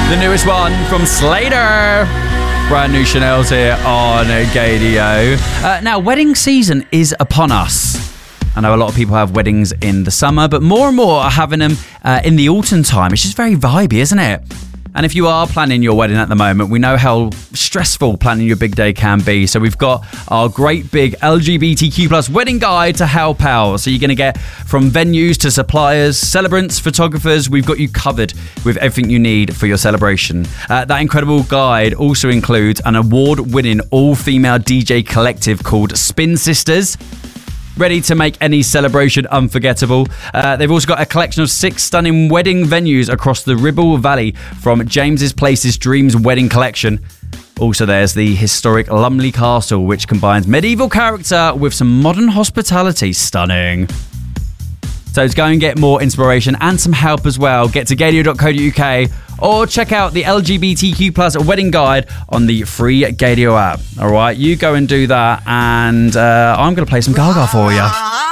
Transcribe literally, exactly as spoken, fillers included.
The newest one from Slater. Brand new Chanel's here on Gaydio. Uh, now, wedding season is upon us. I know a lot of people have weddings in the summer, but more and more are having them uh, in the autumn time. It's just very vibey, isn't it? And if you are planning your wedding at the moment, we know how stressful planning your big day can be. So we've got our great big L G B T Q plus wedding guide to help out. So you're going to get from venues to suppliers, celebrants, photographers. We've got you covered with everything you need for your celebration. Uh, that incredible guide also includes an award-winning all-female D J collective called Spin Sisters, ready to make any celebration unforgettable. Uh, they've also got a collection of six stunning wedding venues across the Ribble Valley from James's Place's Dreams Wedding Collection. Also, there's the historic Lumley Castle, which combines medieval character with some modern hospitality. Stunning. So to go and get more inspiration and some help as well, get to gaydio dot co dot uk or check out the L G B T Q plus wedding guide on the free Gaydio app. All right, you go and do that, and uh, I'm going to play some Gaga for you.